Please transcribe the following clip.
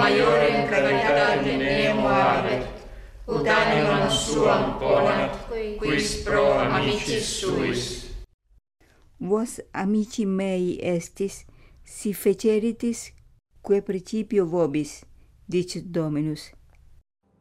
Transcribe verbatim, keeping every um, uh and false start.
maiorem gravitatem nemo habet, ut animam suam ponat, quis pro amicis suis. Vos, amici mei estis, si feceritis, quae principio vobis, dicit Dominus,